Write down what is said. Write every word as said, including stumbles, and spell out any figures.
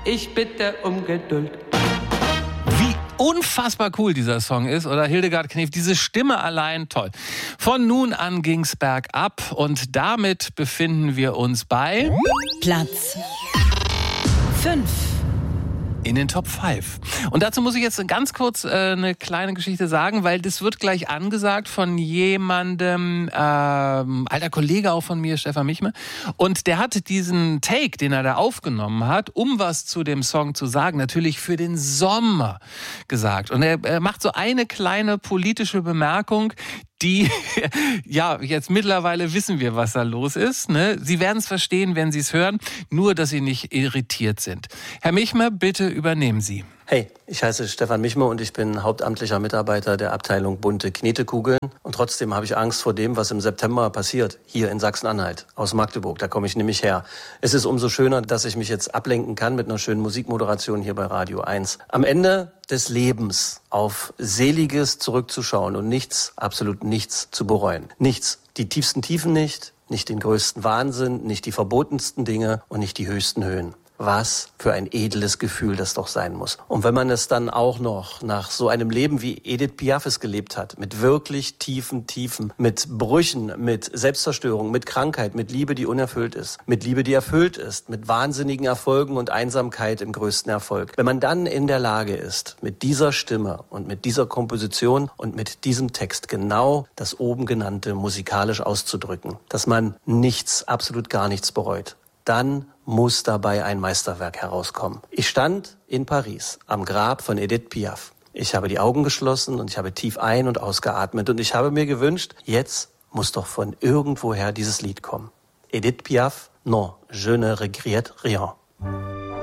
ich bitte um Geduld. Wie unfassbar cool dieser Song ist, oder Hildegard Knef, diese Stimme allein, toll. Von nun an ging's bergab und damit befinden wir uns bei Platz fünf. In den Top fünf. Und dazu muss ich jetzt ganz kurz äh, eine kleine Geschichte sagen, weil das wird gleich angesagt von jemandem, ähm, alter Kollege auch von mir, Stefan Michme. Und der hat diesen Take, den er da aufgenommen hat, um was zu dem Song zu sagen, natürlich für den Sommer gesagt. Und er, er macht so eine kleine politische Bemerkung, die, ja, jetzt mittlerweile wissen wir, was da los ist. Ne? Sie werden es verstehen, wenn Sie es hören, nur dass Sie nicht irritiert sind. Herr Michme, bitte übernehmen Sie. Hey, ich heiße Stefan Michme und ich bin hauptamtlicher Mitarbeiter der Abteilung Bunte Knetekugeln. Und trotzdem habe ich Angst vor dem, was im September passiert, hier in Sachsen-Anhalt, aus Magdeburg. Da komme ich nämlich her. Es ist umso schöner, dass ich mich jetzt ablenken kann mit einer schönen Musikmoderation hier bei Radio eins. Am Ende des Lebens auf Seliges zurückzuschauen und nichts, absolut nichts zu bereuen. Nichts, die tiefsten Tiefen nicht, nicht den größten Wahnsinn, nicht die verbotensten Dinge und nicht die höchsten Höhen. Was für ein edles Gefühl das doch sein muss. Und wenn man es dann auch noch nach so einem Leben wie Edith Piaf es gelebt hat, mit wirklich tiefen Tiefen, mit Brüchen, mit Selbstzerstörung, mit Krankheit, mit Liebe, die unerfüllt ist, mit Liebe, die erfüllt ist, mit wahnsinnigen Erfolgen und Einsamkeit im größten Erfolg. Wenn man dann in der Lage ist, mit dieser Stimme und mit dieser Komposition und mit diesem Text genau das oben genannte musikalisch auszudrücken, dass man nichts, absolut gar nichts bereut, dann muss dabei ein Meisterwerk herauskommen. Ich stand in Paris am Grab von Edith Piaf. Ich habe die Augen geschlossen und ich habe tief ein- und ausgeatmet und ich habe mir gewünscht, jetzt muss doch von irgendwoher dieses Lied kommen. Edith Piaf, non, je ne regrette rien.